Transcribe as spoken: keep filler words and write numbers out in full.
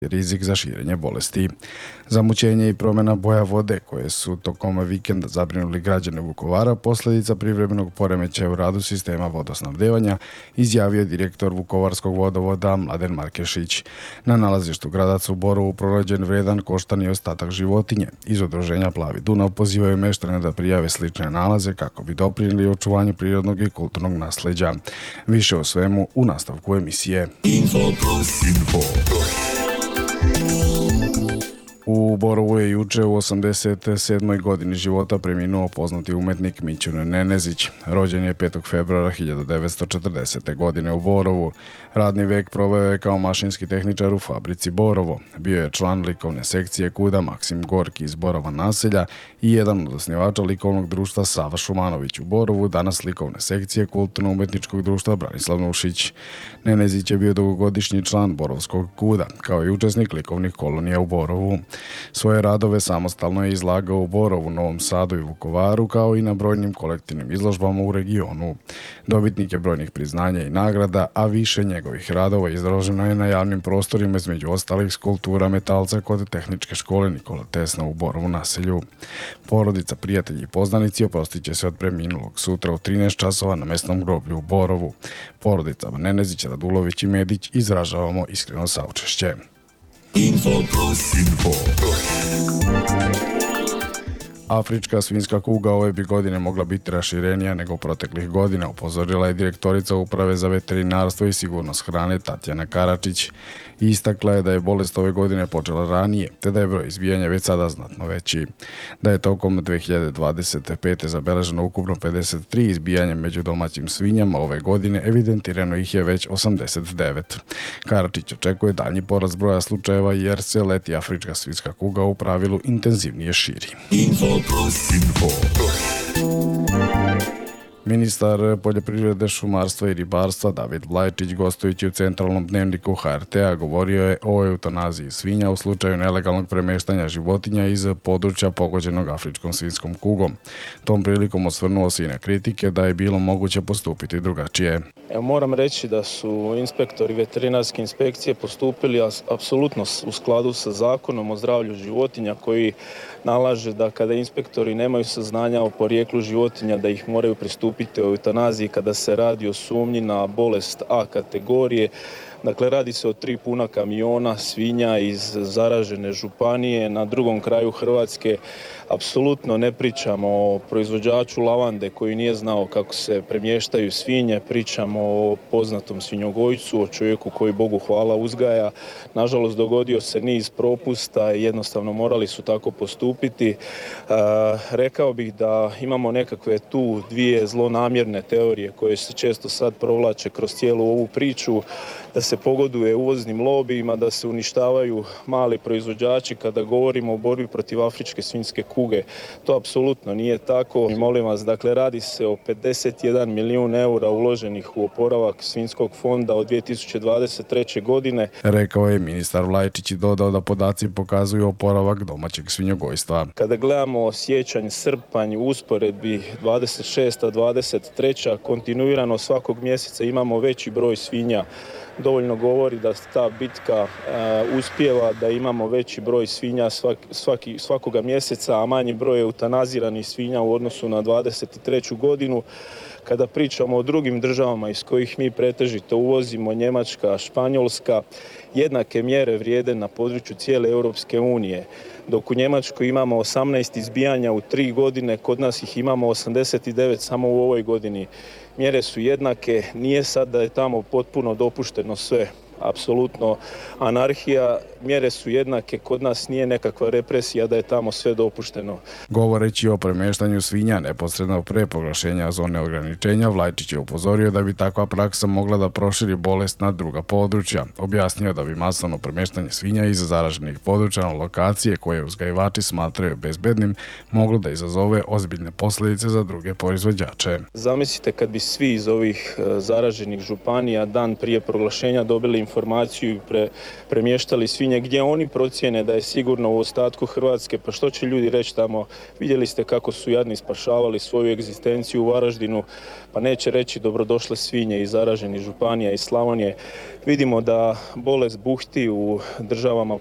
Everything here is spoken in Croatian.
rizik za širenje bolesti. Zamućenje i promjena boja vode koje su tokom vikenda zabrinuli građane Vukovara posljedica privremenog poremećaja u radu sistema vodosnabdevanja, izjavio direktor Vukovarskog vodovoda Mladen Markešić. Na nalazištu Gradac u Borovu pronađen vredan koštani ostatak životinje. Iz udruženja Plavi Dunav pozivaju meštane da prijave slične nalaze kako bi doprinijeli očuvanju prirodnog i kulturnog nasleđa. Više o svemu u nastavku emisije. Info plus info. U Borovu je juče u osamdeset sedmoj godini života preminuo poznati umetnik Mićun Nenezić. Rođen je petog februara hiljadu devetsto četrdesete. godine u Borovu. Radni vek proveo je kao mašinski tehničar u fabrici Borovo. Bio je član likovne sekcije Kuda Maksim Gorki iz Borova naselja i jedan od osnivača likovnog društva Sava Šumanović u Borovu, danas likovne sekcije Kulturno-umetničkog društva Branislav Nušić. Nenezić je bio dugogodišnji član Borovskog Kuda, kao i učesnik likovnih kolonija u Borovu. Svoje radove samostalno je izlagao u Borovu, Novom Sadu i Vukovaru, kao i na brojnim kolektivnim izložbama u regionu. Dobitnik je brojnih priznanja i nagrada, a više njegovih radova izloženo je na javnim prostorima, između ostalih skulptura metalca kod Tehničke škole Nikola Tesla u Borovu naselju. Porodica, prijatelji i poznanici oprostit će se od preminulog sutra u trinaest časova na mesnom groblju u Borovu. Porodicama Nenezić, Radulović i Medić izražavamo iskreno saučešće. Info plus info. Afrička svinjska kuga ove bi godine mogla biti raširenija nego proteklih godina, upozorila je direktorica Uprave za veterinarstvo i sigurnost hrane Tatjana Karačić. Istakla je da je bolest ove godine počela ranije, te da je broj izbijanja već sada znatno veći. Da je tokom dve hiljade dvadeset pete. zabeleženo ukupno pedeset tri izbijanja među domaćim svinjama, ove godine evidentirano ih je već osamdeset devet. Karačić očekuje daljnji porast broja slučajeva jer se leti afrička svinjska kuga u pravilu intenzivnije širi. Info plus info. Ministar poljoprivrede, šumarstva i ribarstva David Vlajčić, gostujući u centralnom dnevniku ha er te a, govorio je o eutanaziji svinja u slučaju nelegalnog premeštanja životinja iz područja pogođenog afričkom svinjskom kugom. Tom prilikom osvrnuo se i na kritike da je bilo moguće postupiti drugačije. Evo, moram reći da su inspektori veterinarske inspekcije postupili apsolutno u skladu sa Zakonom o zdravlju životinja, koji nalaže da kada inspektori nemaju saznanja o porijeklu životinja da ih moraju pristupiti o eutanaziji kada se radi o sumnji na bolest A kategorije. Dakle, radi se o tri puna kamiona svinja iz zaražene županije na drugom kraju Hrvatske. Apsolutno ne pričamo o proizvođaču lavande koji nije znao kako se premještaju svinje, pričamo o poznatom svinjogojcu, o čovjeku koji, Bogu hvala, uzgaja. Nažalost, dogodio se niz propusta i jednostavno morali su tako postupiti. E, rekao bih da imamo nekakve tu dvije zlonamjerne teorije koje se često sad provlače kroz cijelu ovu priču, da se pogoduje uvoznim lobijima, da se uništavaju mali proizvođači kada govorimo o borbi protiv afričke svinjske kuge. To apsolutno nije tako. I molim vas, dakle, radi se o pedeset jedan milijun eura uloženih u oporavak svinjskog fonda od dvije tisuće dvadeset treće. godine. Rekao je ministar Vlajčić i dodao da podaci pokazuju oporavak domaćeg svinjogojstva. Kada gledamo siječanj, srpanj, usporedbi dvadeset šesta dvadeset treća. kontinuirano svakog mjeseca imamo veći broj svinja. Dovoljno govori da ta bitka uh, uspijeva, da imamo veći broj svinja svaki, svaki, svakoga mjeseca, a manji broj eutanaziranih svinja u odnosu na dvadeset treću. godinu. Kada pričamo o drugim državama iz kojih mi pretežito uvozimo, Njemačka, Španjolska, jednake mjere vrijede na području cijele Europske unije. Dok u Njemačkoj imamo osamnaest izbijanja u tri godine, kod nas ih imamo osamdeset devet samo u ovoj godini. Mjere su jednake, nije sad da je tamo potpuno dopušteno sve. Apsolutno anarhija, mjere su jednake, kod nas nije nekakva represija da je tamo sve dopušteno. Govoreći o premještanju svinja neposredno pre proglašenja zone ograničenja, Vlajčić je upozorio da bi takva praksa mogla da proširi bolest na druga područja. Objasnio da bi masovno premještanje svinja iz zaraženih područja na lokacije koje uzgajivači smatraju bezbednim moglo da izazove ozbiljne posljedice za druge proizvođače. Zamislite kad bi svi iz ovih zaraženih županija dan prije proglašenja dobili informaciju informaciju i pre, premještali svinje gdje oni procjene da je sigurno u ostatku Hrvatske, pa što će ljudi reći tamo, vidjeli ste kako su jadni spašavali svoju egzistenciju u Varaždinu, pa neće reći dobrodošle svinje iz zaraženih županija iz Slavonije. Vidimo da bolest buhti u državama